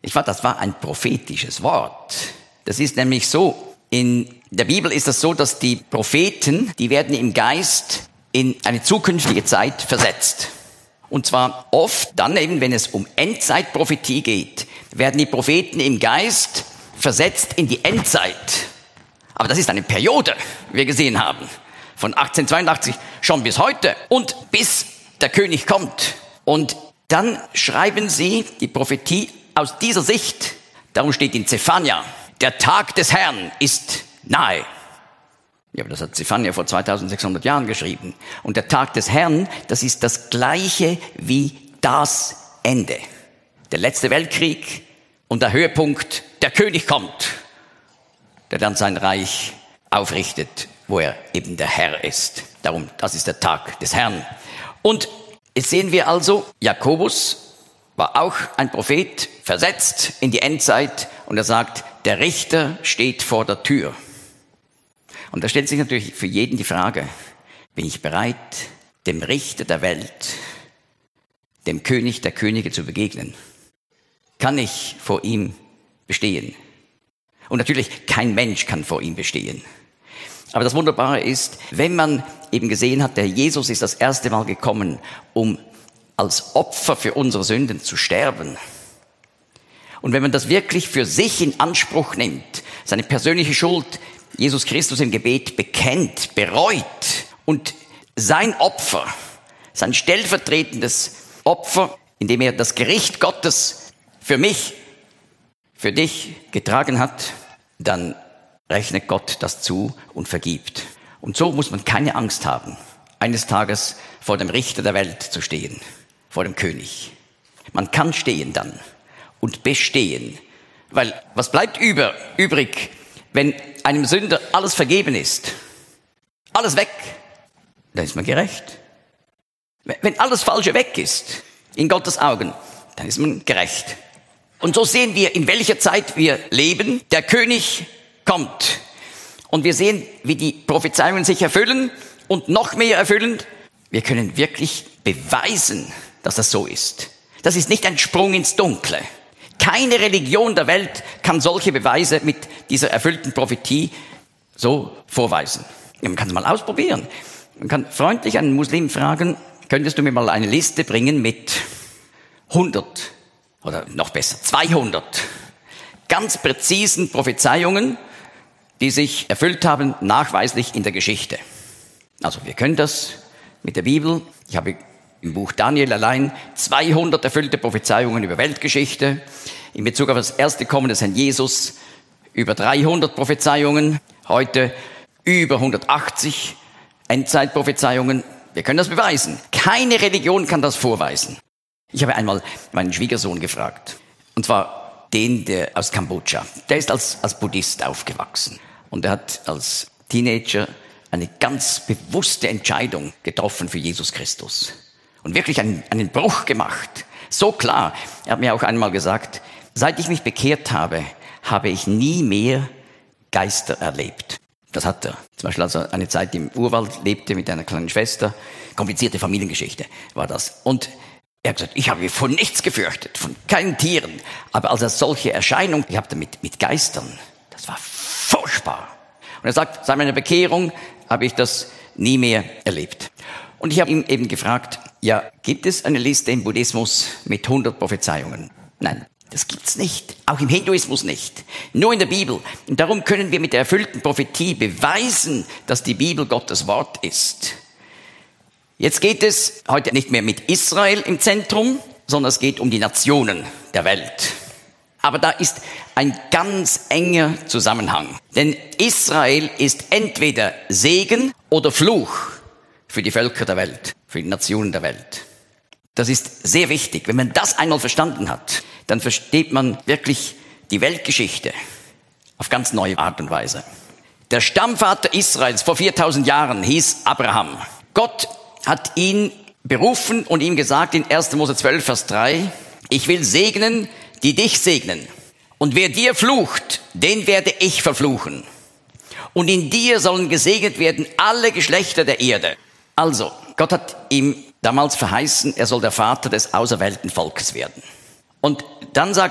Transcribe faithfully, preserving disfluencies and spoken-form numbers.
Ich fand, das war ein prophetisches Wort. Das ist nämlich so, in der Bibel ist das so, dass die Propheten, die werden im Geist in eine zukünftige Zeit versetzt. Und zwar oft dann eben, wenn es um Endzeitprophetie geht, werden die Propheten im Geist versetzt in die Endzeit. Aber das ist eine Periode, wie wir gesehen haben, von achtzehnhundertzweiundachtzig schon bis heute und bis der König kommt. Und dann schreiben sie die Prophetie aus dieser Sicht. Darum steht in Zephania, der Tag des Herrn ist nahe. Ja, aber das hat Zephania vor zweitausendsechshundert Jahren geschrieben. Und der Tag des Herrn, das ist das Gleiche wie das Ende. Der letzte Weltkrieg und der Höhepunkt, der König kommt, der dann sein Reich aufrichtet, wo er eben der Herr ist. Darum, das ist der Tag des Herrn. Und jetzt sehen wir also, Jakobus war auch ein Prophet, versetzt in die Endzeit, und er sagt, der Richter steht vor der Tür. Und da stellt sich natürlich für jeden die Frage, bin ich bereit, dem Richter der Welt, dem König der Könige zu begegnen? Kann ich vor ihm bestehen? Und natürlich, kein Mensch kann vor ihm bestehen. Aber das Wunderbare ist, wenn man eben gesehen hat, der Jesus ist das erste Mal gekommen, um als Opfer für unsere Sünden zu sterben. Und wenn man das wirklich für sich in Anspruch nimmt, seine persönliche Schuld, Jesus Christus im Gebet bekennt, bereut und sein Opfer, sein stellvertretendes Opfer, indem er das Gericht Gottes für mich, für dich getragen hat, dann rechnet Gott das zu und vergibt. Und so muss man keine Angst haben, eines Tages vor dem Richter der Welt zu stehen, vor dem König. Man kann stehen dann und bestehen, weil was bleibt über, übrig, wenn einem Sünder alles vergeben ist, alles weg, dann ist man gerecht. Wenn alles Falsche weg ist, in Gottes Augen, dann ist man gerecht. Und so sehen wir, in welcher Zeit wir leben. Der König kommt. Und wir sehen, wie die Prophezeiungen sich erfüllen und noch mehr erfüllen. Wir können wirklich beweisen, dass das so ist. Das ist nicht ein Sprung ins Dunkle. Keine Religion der Welt kann solche Beweise mit dieser erfüllten Prophetie so vorweisen. Ja, man kann es mal ausprobieren. Man kann freundlich einen Muslim fragen, könntest du mir mal eine Liste bringen mit hundert oder noch besser zweihundert ganz präzisen Prophezeiungen, die sich erfüllt haben, nachweislich in der Geschichte. Also wir können das mit der Bibel. Ich habe im Buch Daniel allein zweihundert erfüllte Prophezeiungen über Weltgeschichte. In Bezug auf das erste Kommen des Herrn Jesus über dreihundert Prophezeiungen. Heute über hundertachtzig Endzeitprophezeiungen. Wir können das beweisen. Keine Religion kann das vorweisen. Ich habe einmal meinen Schwiegersohn gefragt. Und zwar den, der aus Kambodscha. Der ist als, als Buddhist aufgewachsen. Und er hat als Teenager eine ganz bewusste Entscheidung getroffen für Jesus Christus. Und wirklich einen, einen Bruch gemacht. So klar. Er hat mir auch einmal gesagt, seit ich mich bekehrt habe, habe ich nie mehr Geister erlebt. Das hat er. Zum Beispiel, als er eine Zeit im Urwald lebte mit einer kleinen Schwester. Komplizierte Familiengeschichte war das. Und er hat gesagt, ich habe mich vor nichts gefürchtet, von keinen Tieren. Aber als er solche Erscheinungen gehabt hat mit, mit Geistern, das war furchtbar. Und er sagt, seit meiner Bekehrung habe ich das nie mehr erlebt. Und ich habe ihn eben gefragt, ja, gibt es eine Liste im Buddhismus mit hundert Prophezeiungen? Nein, das gibt's nicht. Auch im Hinduismus nicht. Nur in der Bibel. Und darum können wir mit der erfüllten Prophetie beweisen, dass die Bibel Gottes Wort ist. Jetzt geht es heute nicht mehr mit Israel im Zentrum, sondern es geht um die Nationen der Welt. Aber da ist ein ganz enger Zusammenhang. Denn Israel ist entweder Segen oder Fluch für die Völker der Welt, für die Nationen der Welt. Das ist sehr wichtig. Wenn man das einmal verstanden hat, dann versteht man wirklich die Weltgeschichte auf ganz neue Art und Weise. Der Stammvater Israels vor viertausend Jahren hieß Abraham. Gott hat ihn berufen und ihm gesagt in erster Mose zwölf, Vers drei, ich will segnen, die dich segnen. Und wer dir flucht, den werde ich verfluchen. Und in dir sollen gesegnet werden alle Geschlechter der Erde. Also, Gott hat ihm damals verheißen, er soll der Vater des auserwählten Volkes werden. Und dann sagt